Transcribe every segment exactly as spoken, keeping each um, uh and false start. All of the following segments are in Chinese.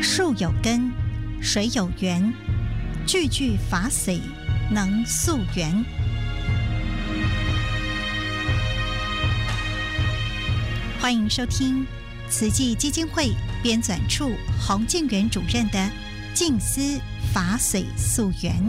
树有根，水有源，句句法髓能溯源。欢迎收听慈济基金会编纂处洪敬元主任的静思法髓溯源。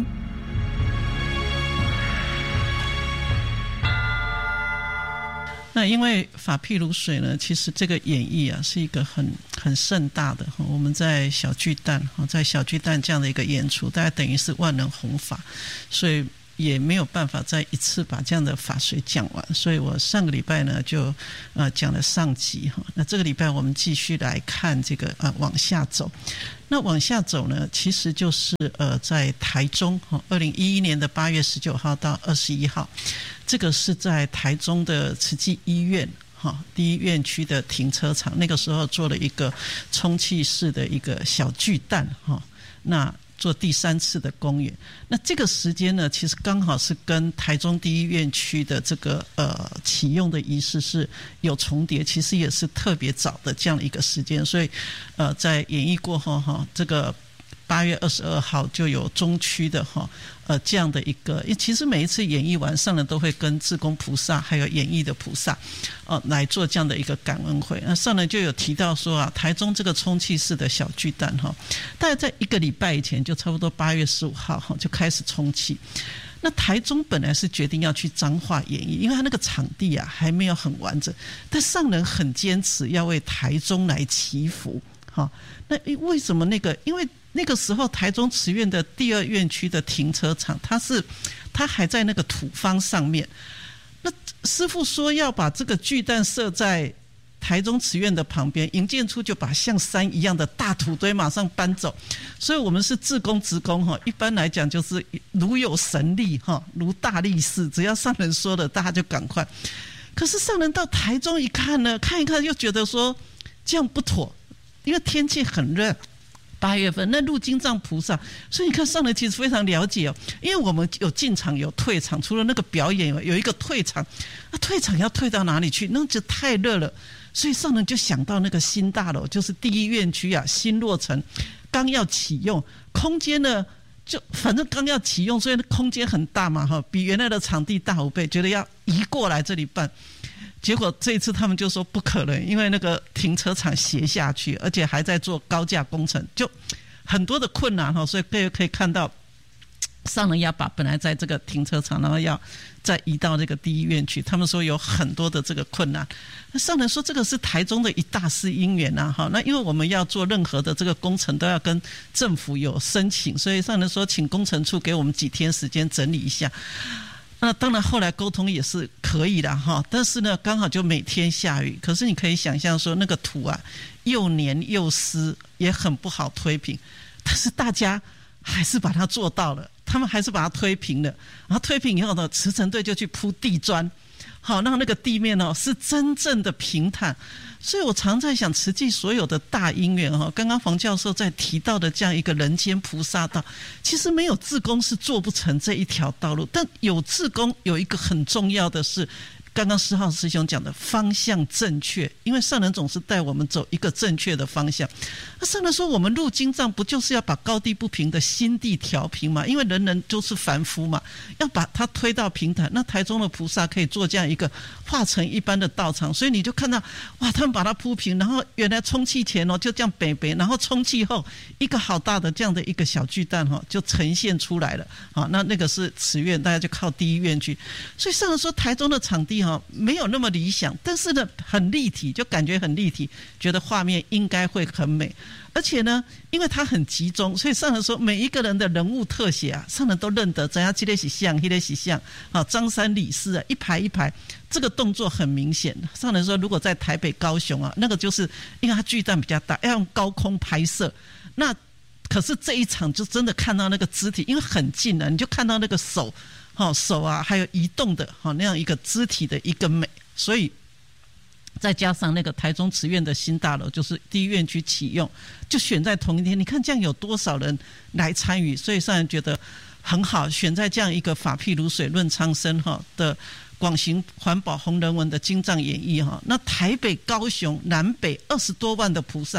那因为法譬如水呢，其实这个演绎啊是一个很很盛大的，我们在小巨蛋，在小巨蛋这样的一个演出，大概等于是万人弘法，所以也没有办法再一次把这样的法髓讲完，所以我上个礼拜呢就呃讲了上集哈，那这个礼拜我们继续来看这个呃往下走。那往下走呢，其实就是呃在台中哈，二零一一年的八月十九号到二十一号，这个是在台中的慈济医院哈第一院区的停车场，那个时候做了一个充气式的一个小巨蛋哈，那做第三次的公演。那这个时间呢，其实刚好是跟台中第一院区的这个呃启用的仪式是有重叠，其实也是特别早的这样的一个时间，所以呃在演绎过后哈，这个八月二十二号就有中区的哈呃这样的一个，因为其实每一次演绎完上人都会跟志公菩萨还有演绎的菩萨呃来做这样的一个感恩会。那上人就有提到说啊，台中这个充气式的小巨蛋哈，大概在一个礼拜以前，就差不多八月十五号哈就开始充气。那台中本来是决定要去彰化演绎，因为他那个场地啊还没有很完整，但上人很坚持要为台中来祈福。好，那为什么那个？因为那个时候台中慈院的第二院区的停车场，它是它还在那个土方上面。那师父说要把这个巨蛋设在台中慈院的旁边，营建处就把像山一样的大土堆马上搬走。所以我们是志工职工哈，一般来讲就是如有神力哈，如大力士，只要上人说的，大家就赶快。可是上人到台中一看呢，看一看又觉得说这样不妥。因为天气很热，八月份那入金藏菩萨，所以你看上人其实非常了解哦。因为我们有进场有退场，除了那个表演有一个退场，那退场要退到哪里去？那就太热了，所以上人就想到那个新大楼，就是第一院区啊，新落成刚要启用，空间呢就反正刚要启用，所以空间很大嘛哈，比原来的场地大五倍，觉得要移过来这里办。结果这一次他们就说不可能，因为那个停车场斜下去，而且还在做高架工程，就很多的困难哈，所以可以可以看到上人要把本来在这个停车场，然后要再移到这个第一院区，他们说有很多的这个困难。那上人说这个是台中的一大事因缘呐，哈，那因为我们要做任何的这个工程都要跟政府有申请，所以上人说请工程处给我们几天时间整理一下。那当然后来沟通也是可以的哈，但是呢刚好就每天下雨，可是你可以想象说那个土啊又黏又湿，也很不好推平，但是大家还是把它做到了，他们还是把它推平了，然后推平以后呢，慈诚队就去铺地砖，好让那个地面哦是真正的平坦。所以我常在想慈济所有的大因缘哈，刚刚黄教授在提到的这样一个人间菩萨道，其实没有志工是做不成这一条道路，但有志工有一个很重要的是刚刚四号师兄讲的方向正确，因为上人总是带我们走一个正确的方向。那上人说我们入经藏不就是要把高低不平的心地调平嘛，因为人人就是凡夫嘛，要把它推到平坦。那台中的菩萨可以做这样一个化成一般的道场，所以你就看到哇，他们把它铺平，然后原来充气前哦就这样北北，然后充气后一个好大的这样的一个小巨蛋哈就呈现出来了。好，那那个是慈院，大家就靠第一院去。所以上人说台中的场地没有那么理想，但是呢很立体，就感觉很立体，觉得画面应该会很美。而且呢因为它很集中，所以上人说每一个人的人物特写啊，上人都认得，怎样这个是像那个是像啊，张三李四啊，一排一排，这个动作很明显。上人说如果在台北高雄啊，那个就是因为它巨蛋比较大，要用高空拍摄，那可是这一场就真的看到那个肢体，因为很近了，你就看到那个手好手啊，还有移动的好那样一个肢体的一个美，所以再加上那个台中慈院的新大楼，就是第一院区启用，就选在同一天。你看这样有多少人来参与，所以上人觉得很好，选在这样一个法譬如水论苍生哈的广行环保弘人文的经藏演绎哈。那台北、高雄、南北二十多万的菩萨，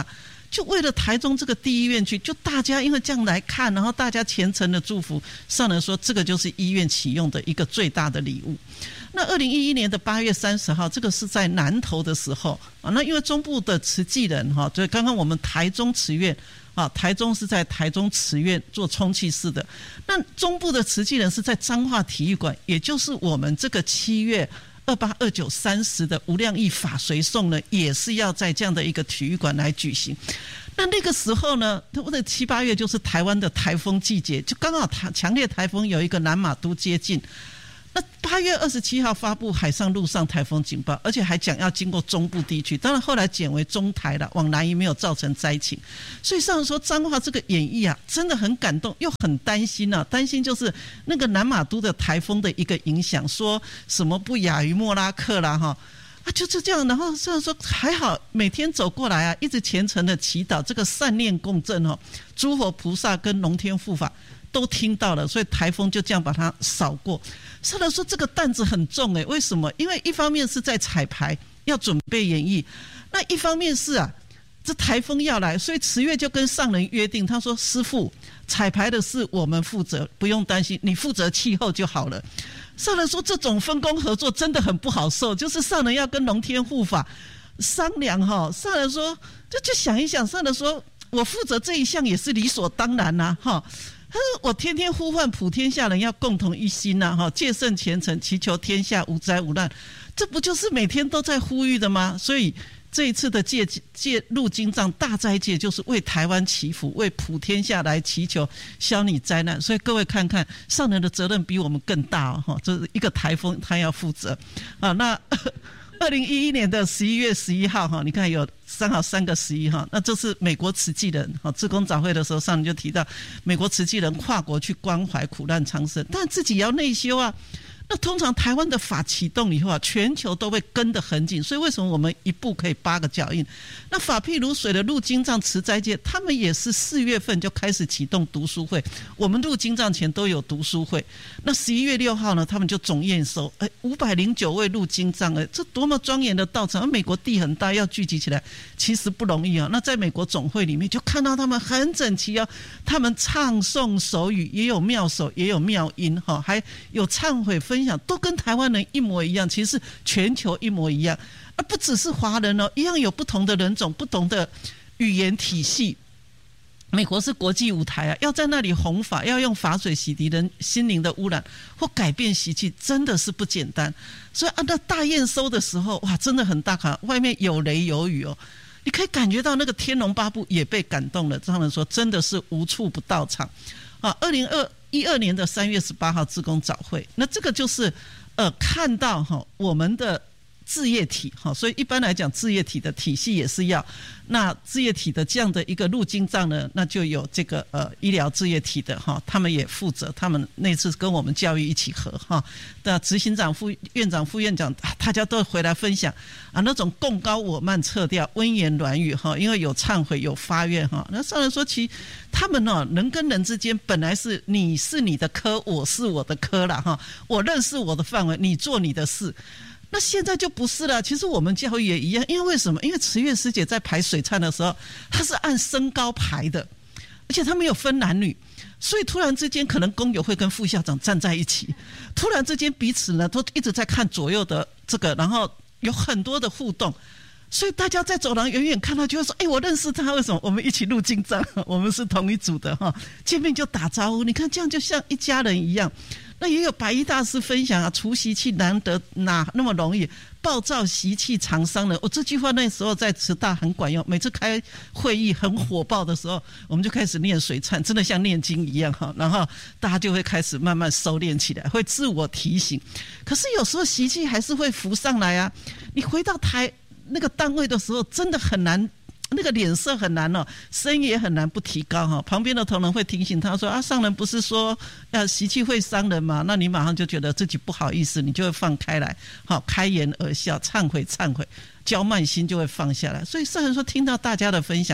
就为了台中这个第一院区，就大家因为这样来看，然后大家虔诚的祝福，上人说这个就是医院启用的一个最大的礼物。那二零一一年的八月三十号，这个是在南投的时候啊，那因为中部的慈济人哈，所以刚刚我们台中慈院啊，台中是在台中慈院做充气式的，那中部的慈济人是在彰化体育馆，也就是我们这个七月二八、二九、三十的无量义法随颂呢，也是要在这样的一个体育馆来举行。那那个时候呢，我的七八月就是台湾的台风季节，就刚好台强烈台风有一个南马都接近。那八月二十七号发布海上陆上台风警报，而且还讲要经过中部地区，当然后来减为中台了，往南移没有造成灾情。所以上人说彰化这个演绎啊，真的很感动，又很担心啊，担心就是那个南马都的台风的一个影响，说什么不亚于莫拉克啦哈。啊，就是这样，然后上人说还好，每天走过来啊，一直虔诚的祈祷，这个善念共振哦，诸佛菩萨跟龙天护法都听到了，所以台风就这样把它扫过。上人说这个担子很重诶，为什么？因为一方面是在彩排要准备演绎，那一方面是啊，这台风要来，所以慈月就跟上人约定，他说师父，彩排的事我们负责，不用担心，你负责气候就好了。上人说这种分工合作真的很不好受，就是上人要跟龙天护法商量哈。上人说就就想一想，上人说我负责这一项也是理所当然呐哈。他说我天天呼唤普天下人要共同一心呐哈，戒慎虔诚，祈求天下无灾无难，这不就是每天都在呼吁的吗？所以这一次的戒戒入经藏大斋戒，就是为台湾祈福，为普天下来祈求消弭灾难。所以各位看看，上人的责任比我们更大哦，这是一个台风他要负责啊。那二零一一年的十一月十一号哈，你看有三好三个十一哈，那这是美国慈济人哈，志工早会的时候，上人就提到美国慈济人跨国去关怀苦难苍生，但自己也要内修啊。那通常台湾的法启动以后啊，全球都会跟得很紧，所以为什么我们一步可以八个脚印？那法譬如水的入经藏慈斋戒，他们也是四月份就开始启动读书会，我们入经藏前都有读书会。那十一月六号呢，他们就总验收，哎，五百零九位入经藏，哎，这多么庄严的道场！美国地很大，要聚集起来其实不容易啊。那在美国总会里面，就看到他们很整齐哦，他们唱诵手语，也有妙手，也有妙音哈，还有忏悔分。分享都跟台湾人一模一样，其实是全球一模一样，而不只是华人哦，一样有不同的人种、不同的语言体系。美国是国际舞台啊，要在那里弘法，要用法水洗涤人心灵的污染或改变习气，真的是不简单。所以啊，那大验收的时候，哇，真的很大卡，外面有雷有雨哦，你可以感觉到那个天龙八部也被感动了。这样人说，真的是无处不到场啊！二零二一二年的三月十八号志工早会，那这个就是呃看到哈我们的志业体哈，所以一般来讲志业体的体系也是要，那志业体的这样的一个入经藏呢，那就有这个呃医疗志业体的哈，他们也负责，他们那次跟我们教育一起合哈，那执行长、副院长、副院长大家都回来分享啊，那种共高我慢撤掉温言软语哈，因为有忏悔有发愿哈，那上人说其他们呢、哦、人跟人之间本来是你是你的科，我是我的科啦哈，我认识我的范围，你做你的事。那现在就不是了，其实我们教育也一样，因为为什么？因为慈月师姐在排水忏的时候，她是按身高排的，而且她没有分男女，所以突然之间可能工友会跟副校长站在一起，突然之间彼此呢都一直在看左右的这个，然后有很多的互动，所以大家在走廊远远看到就会说，哎，我认识他，为什么？我们一起入经藏，我们是同一组的哈，见面就打招呼，你看这样就像一家人一样。那也有白衣大师分享啊，除习气难得哪那么容易，暴躁习气常伤人。我、哦、这句话那时候在慈大很管用，每次开会议很火爆的时候，我们就开始念水忏，真的像念经一样哈，然后大家就会开始慢慢收敛起来，会自我提醒。可是有时候习气还是会浮上来啊，你回到台那个单位的时候，真的很难。那个脸色很难哦，声音也很难不提高哈。旁边的同仁会提醒他说啊，上人不是说要习气会伤人嘛？那你马上就觉得自己不好意思，你就会放开来，好开颜而笑，忏悔忏悔，骄慢心就会放下来。所以上人说，听到大家的分享，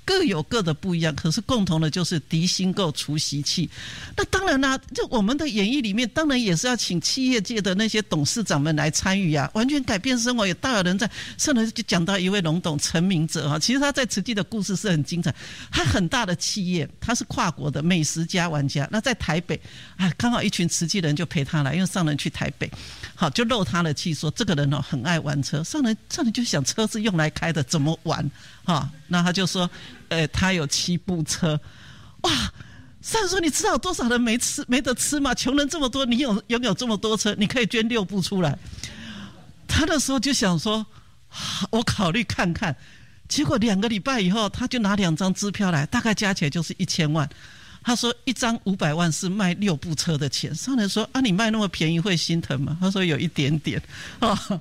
各有各的不一样，可是共同的就是敌心构除习气。那当然啦、啊，就我们的演艺里面，当然也是要请企业界的那些董事长们来参与啊，完全改变生活，也大有人在。上来就讲到一位龙董陈明哲哈，其实他在慈济的故事是很精彩。他很大的企业，他是跨国的美食家玩家。那在台北，哎，刚好一群慈济人就陪他来，因为上人去台北，好就漏他的气说这个人哦很爱玩车。上人上人就想车是用来开的，怎么玩哈？那他就说，呃，他有七部车，哇！上人说你知道有多少人没吃没得吃吗？穷人这么多，你有拥有这么多车，你可以捐六部出来。他那时候就想说，我考虑看看。结果两个礼拜以后，他就拿两张支票来，大概加起来就是一千万。他说一张五百万是卖六部车的钱。上人说啊，你卖那么便宜会心疼吗？他说有一点点，哦，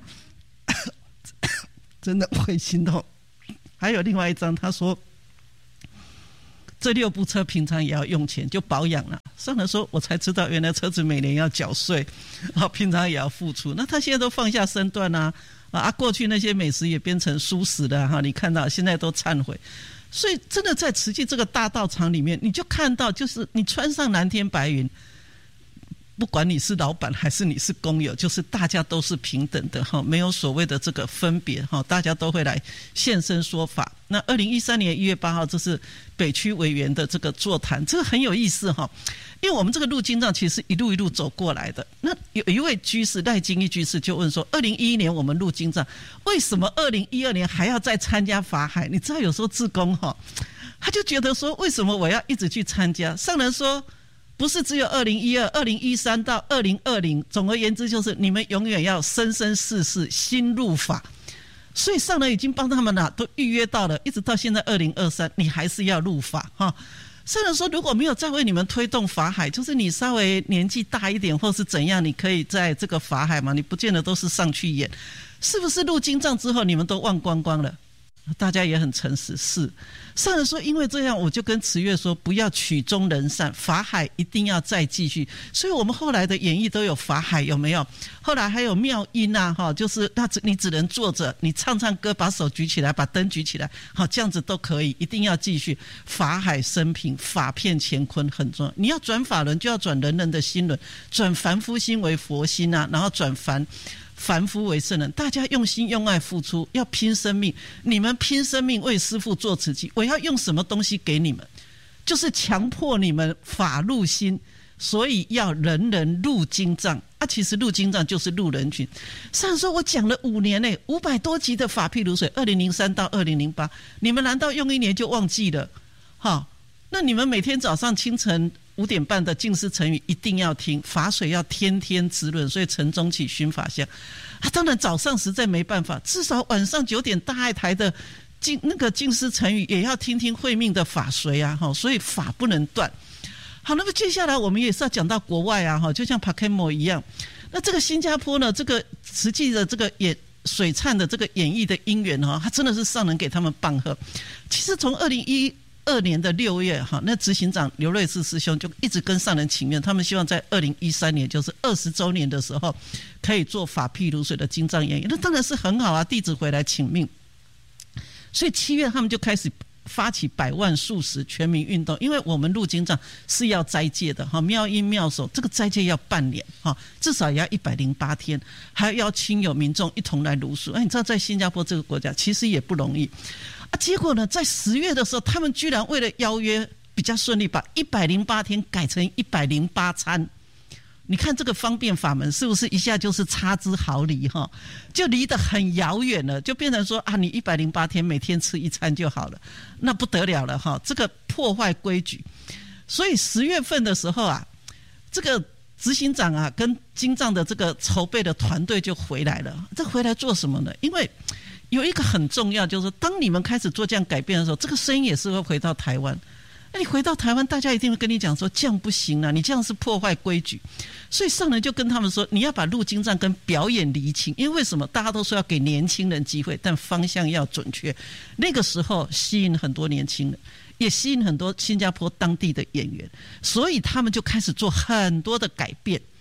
真的会心痛。还有另外一张，他说这六部车平常也要用钱，就保养了。上人说我才知道原来车子每年要缴税，然后平常也要付出。那他现在都放下身段啊，啊，过去那些美食也变成蔬食了哈，你看到现在都忏悔。所以真的在慈济这个大道场里面，你就看到就是你穿上蓝天白云，不管你是老板还是你是工友，就是大家都是平等的哈，没有所谓的这个分别哈，大家都会来现身说法。那二零一三年一月八号，这是北区委员的这个座谈，这个很有意思哈，因为我们这个入经藏其实一路一路走过来的。那有一位居士赖金一居士就问说，二零一一年我们入经藏，为什么二零一二年还要再参加法海？你知道有时候志工哈，他就觉得说，为什么我要一直去参加？上人说，不是只有二零一二、二零一三到二零二零，总而言之就是你们永远要生生世世心入法。所以上人已经帮他们了，都预约到了，一直到现在二零二三，你还是要入法哈。上人说，如果没有再为你们推动法海，就是你稍微年纪大一点或是怎样，你可以在这个法海嘛，你不见得都是上去演，是不是入经藏之后你们都忘光光了？大家也很诚实，是上人说，因为这样我就跟慈月说，不要曲终人散，法海一定要再继续。所以我们后来的演绎都有法海，有没有？后来还有妙音啊，哈，就是那你只能坐着，你唱唱歌，把手举起来，把灯举起来，好，这样子都可以，一定要继续。法海生平，法遍乾坤很重要。你要转法轮，就要转人人的心轮，转凡夫心为佛心啊，然后转凡。凡夫为圣人，大家用心用爱付出，要拼生命。你们拼生命为师父做慈济，我要用什么东西给你们？就是强迫你们法入心，所以要人人入经藏啊。其实入经藏就是入人群。上人说我讲了五年呢，五百多集的法譬如水，二零零三到二零零八，你们难道用一年就忘记了？好，那你们每天早上清晨五点半的净思晨语一定要听，法水要天天滋润，所以晨钟起熏法香。啊，当然早上实在没办法，至少晚上九点大爱台的净那个净思晨语也要听听慧命的法水啊，所以法不能断。好，那么接下来我们也是要讲到国外啊，就像 Pakemo 一样。那这个新加坡呢，这个实际的这个演水忏的这个演绎的因缘哈，它真的是上人给他们棒喝。其实从二零一二年的六月哈，那执行长刘瑞士师兄就一直跟上人请愿，他们希望在二零一三年，就是二十周年的时候，可以做法譬如水的经藏演绎。那当然是很好啊，弟子回来请命。所以七月他们就开始发起百万素食全民运动，因为我们入经藏是要斋戒的哈，妙音妙手这个斋戒要半年哈，至少也要一百零八天，还要亲友民众一同来茹素。哎，你知道在新加坡这个国家其实也不容易。啊，结果呢，在十月的时候，他们居然为了邀约比较顺利，把一百零八天改成一百零八餐。你看这个方便法门是不是一下就是差之毫厘哈？就离得很遥远了，就变成说啊，你一百零八天每天吃一餐就好了，那不得了了哈！这个破坏规矩。所以十月份的时候啊，这个执行长啊跟经藏的这个筹备的团队就回来了。这回来做什么呢？因为有一个很重要，就是当你们开始做这样改变的时候，这个声音也是会回到台湾。那你回到台湾，大家一定会跟你讲说，这样不行啊，你这样是破坏规矩。所以上人就跟他们说，你要把入经藏跟表演厘清。因为为什么大家都说要给年轻人机会，但方向要准确。那个时候吸引很多年轻人，也吸引很多新加坡当地的演员，所以他们就开始做很多的改变。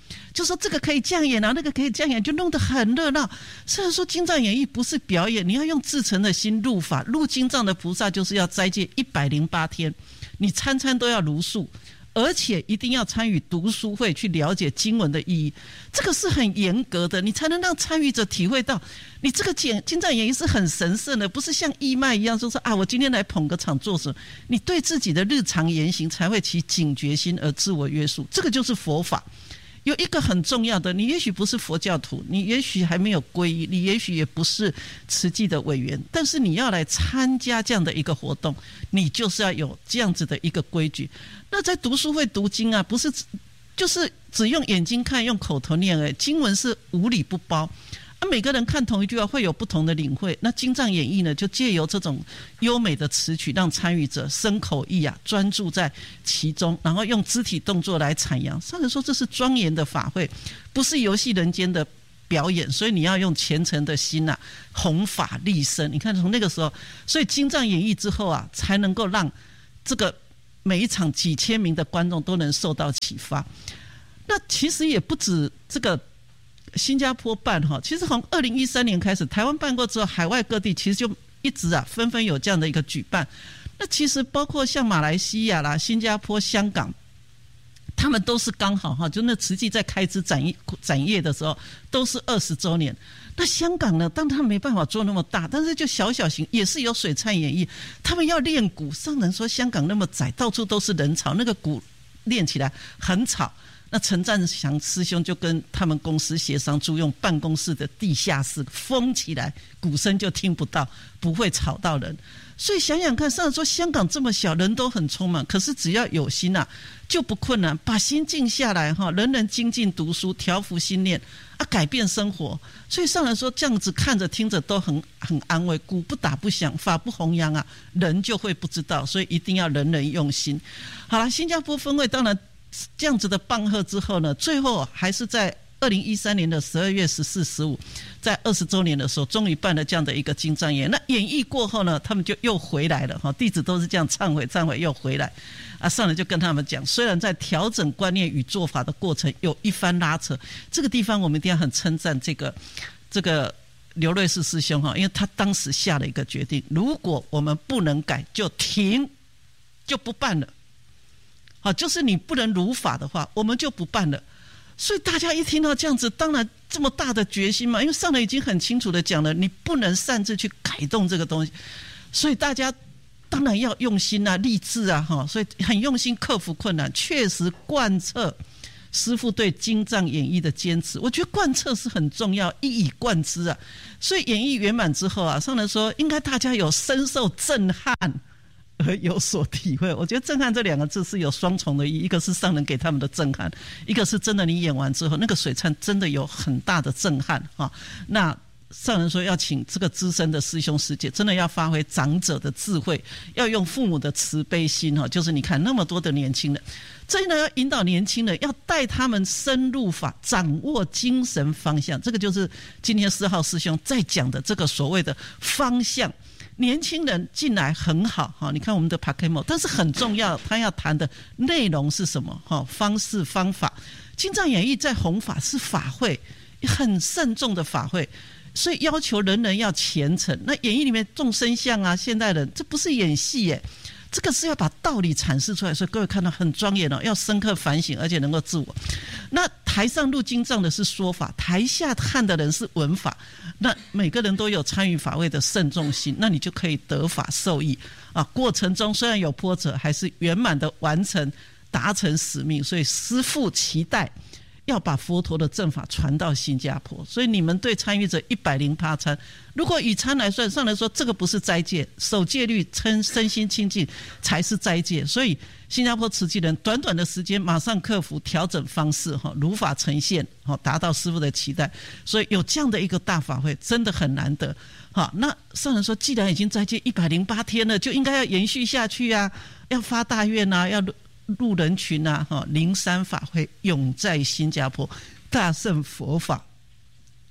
就说这个可以降眼啊，那个可以降眼，就弄得很热闹。虽然说经藏演义不是表演，你要用至诚的心入法，入经藏的菩萨就是要斋戒一百零八天，你餐餐都要如数，而且一定要参与读书会去了解经文的意义，这个是很严格的，你才能让参与者体会到你这个经藏演义是很神圣的，不是像义卖一样说说啊，我今天来捧个场做什么，你对自己的日常言行才会起警觉心而自我约束，这个就是佛法。有一个很重要的，你也许不是佛教徒，你也许还没有皈依，你也许也不是慈济的委员，但是你要来参加这样的一个活动，你就是要有这样子的一个规矩。那在读书会读经啊，不是就是只用眼睛看，用口头念而已，经文是无理不包啊，每个人看同一句话会有不同的领会。那经藏演义呢，就借由这种优美的词曲，让参与者生口意啊，专注在其中，然后用肢体动作来阐扬。上人说这是庄严的法会，不是游戏人间的表演，所以你要用虔诚的心啊，弘法利生。你看从那个时候，所以经藏演义之后啊，才能够让这个每一场几千名的观众都能受到启发。那其实也不止这个新加坡办哈，其实从二零一三年开始，台湾办过之后，海外各地其实就一直啊纷纷有这样的一个举办。那其实包括像马来西亚啦、新加坡、香港，他们都是刚好哈，就那慈济在开枝展业展业的时候，都是二十周年。那香港呢，当然他没办法做那么大，但是就小小型，也是有水忏演义，他们要练鼓。上人说香港那么窄，到处都是人潮，那个鼓练起来很吵。那陈占祥师兄就跟他们公司协商，租用办公室的地下室封起来，鼓声就听不到，不会吵到人。所以想想看，上人说香港这么小，人都很充满，可是只要有心啊，就不困难。把心静下来哈，人人精进读书，调伏心念啊，改变生活。所以上人说这样子看着听着都很很安慰，鼓不打不响，法不弘扬啊，人就会不知道。所以一定要人人用心。好了，新加坡分会当然这样子的棒喝之后呢，最后还是在二零一三年的十二月十四、十五，在二十周年的时候，终于办了这样的一个经藏演。那演绎过后呢，他们就又回来了哈，弟子都是这样忏悔、忏悔又回来。啊，上人就跟他们讲，虽然在调整观念与做法的过程有一番拉扯，这个地方我们一定要很称赞这个这个刘瑞士师兄哈，因为他当时下了一个决定，如果我们不能改，就停，就不办了。好，就是你不能如法的话，我们就不办了。所以大家一听到这样子，当然这么大的决心嘛，因为上人已经很清楚的讲了，你不能擅自去改动这个东西，所以大家当然要用心啊，立志啊，哈，所以很用心克服困难，确实贯彻师父对经藏演义的坚持。我觉得贯彻是很重要，一以贯之啊。所以演义圆满之后啊，上人说应该大家有深受震撼而有所体会。我觉得震撼这两个字是有双重的意义，一个是上人给他们的震撼，一个是真的你演完之后那个水忏真的有很大的震撼啊。那上人说要请这个资深的师兄师姐真的要发挥长者的智慧，要用父母的慈悲心，就是你看那么多的年轻人，真的要引导年轻人，要带他们深入法，掌握精神方向。这个就是今天四号师兄在讲的这个所谓的方向。年轻人进来很好，你看我们的 Pakemo， 但是很重要，他要谈的内容是什么？方式方法。经藏演义在弘法是法会，很慎重的法会，所以要求人人要虔诚。那演义里面众生相啊，现代人这不是演戏耶，这个是要把道理阐释出来，所以各位看到很庄严哦，要深刻反省，而且能够自我。那台上入经藏的是说法，台下看的人是闻法，那每个人都有参与法会的慎重心，那你就可以得法受益啊。过程中虽然有波折，还是圆满的完成达成使命，所以师父期待要把佛陀的正法传到新加坡。所以你们对参与者一百零八参，如果以参来算，上来说这个不是斋戒，守戒律称身心清净才是斋戒。所以新加坡慈济人短短的时间马上克服，调整方式，如法呈现，达到师父的期待。所以有这样的一个大法会真的很难得。好，那上人说既然已经斋戒一百零八天了，就应该要延续下去啊，要发大愿啊，要入人群啊，灵山法会永在新加坡，大乘佛法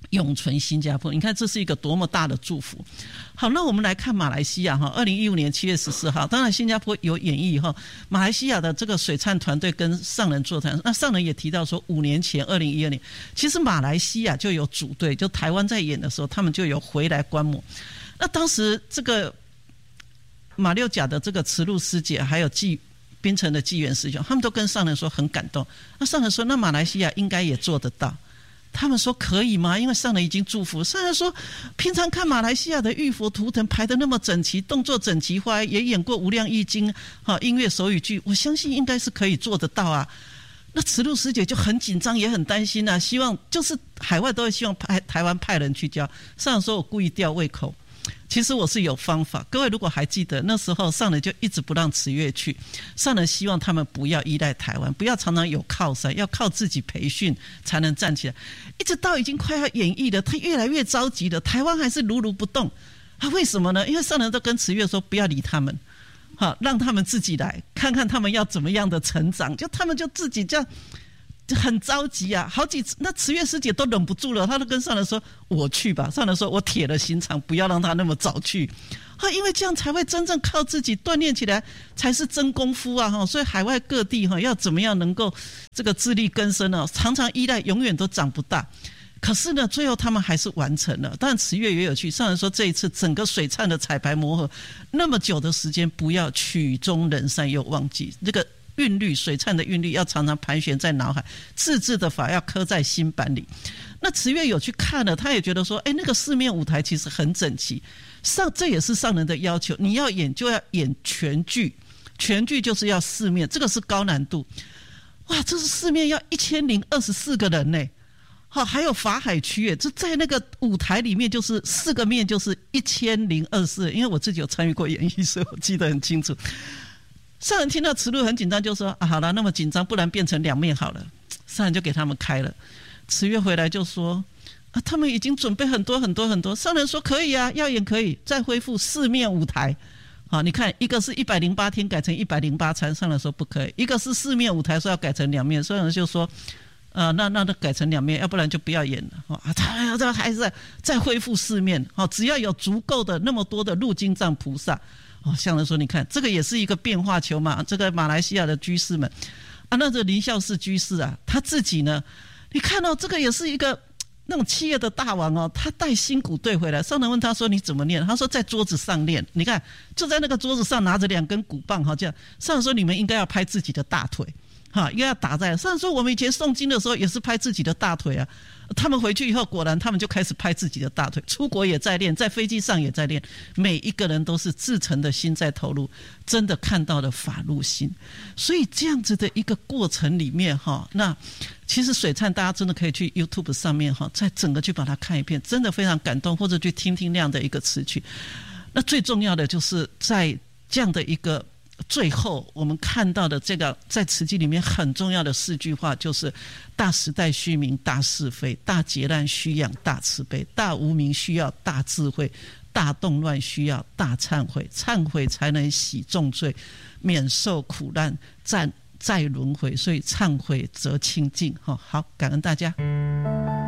永存新加坡。你看这是一个多么大的祝福。好，那我们来看马来西亚哈，二零一五年七月十四号，当然新加坡有演绎以后，马来西亚的这个水灿团队跟上人座谈，那上人也提到说，五年前二零一二年，其实马来西亚就有组队，就台湾在演的时候，他们就有回来观摩。那当时这个马六甲的这个慈露师姐，还有纪槟城的纪元师兄，他们都跟上人说很感动。那上人说，那马来西亚应该也做得到。他们说可以吗？因为上人已经祝福。上人说，平常看马来西亚的玉佛图腾排得那么整齐，动作整齐化，也演过无量易经音乐手语剧，我相信应该是可以做得到啊。那慈露师姐就很紧张，也很担心啊，希望就是海外都会希望派台湾派人去教。上人说，我故意吊胃口，其实我是有方法。各位如果还记得那时候上人就一直不让慈月去，上人希望他们不要依赖台湾，不要常常有靠山，要靠自己培训才能站起来。一直到已经快要演绎了，他越来越着急了，台湾还是如如不动。啊，为什么呢？因为上人都跟慈月说不要理他们，好，让他们自己来看看他们要怎么样的成长，就他们就自己这样很着急啊，好几次那慈月师姐都忍不住了，她都跟上人说我去吧。上人说我铁了心肠，不要让他那么早去啊，因为这样才会真正靠自己锻炼起来，才是真功夫啊。所以海外各地要怎么样能够这个自力更生呢？常常依赖永远都长不大。可是呢，最后他们还是完成了。当然慈月也有去，上人说这一次整个水灿的彩排磨合那么久的时间，不要曲终人散又忘记这个韵律，水灿的韵律要常常盘旋在脑海，自制的法要刻在心板里。那慈月有去看了，他也觉得说，哎，那个四面舞台其实很整齐，上这也是上人的要求，你要演就要演全剧，全剧就是要四面，这个是高难度。哇，这是四面要一千零二十四个人呢。好，还有法海区耶，这在那个舞台里面就是四个面就是一千零二十四，因为我自己有参与过演绎，所以我记得很清楚。上人听到慈露很紧张，就说啊，好了，那么紧张，不然变成两面好了。上人就给他们开了。慈月回来就说啊，他们已经准备很多很多很多。上人说可以啊，要演可以，再恢复四面舞台。好，你看一个是一百零八天改成一百零八餐，上人说不可以；一个是四面舞台说要改成两面，上人就说。呃，那那那改成两面，要不然就不要演了。哦，他他还是再恢复四面。哦，只要有足够的那么多的入金藏菩萨，哦，像人说，你看这个也是一个变化球嘛。这个马来西亚的居士们啊，那这林孝士居士啊，他自己呢，你看到、哦、这个也是一个那种企业的大王哦，他带新鼓队回来，上人问他说你怎么练？他说在桌子上练。你看就在那个桌子上拿着两根鼓棒，哈，这样。上人说你们应该要拍自己的大腿。哈，应该要打在。上次说我们以前诵经的时候也是拍自己的大腿啊。他们回去以后，果然他们就开始拍自己的大腿。出国也在练，在飞机上也在练。每一个人都是至诚的心在投入，真的看到了法入心。所以这样子的一个过程里面，哈，那其实水灿大家真的可以去 YouTube 上面哈，再整个去把它看一遍，真的非常感动，或者去听听那样的一个词曲。那最重要的就是在这样的一个。最后我们看到的这个在慈济里面很重要的四句话，就是大时代需明大是非，大劫难需养大慈悲，大无明需要大智慧，大动乱需要大忏悔，忏悔才能洗重罪，免受苦难，再再轮回，所以忏悔则清净。好，感恩大家。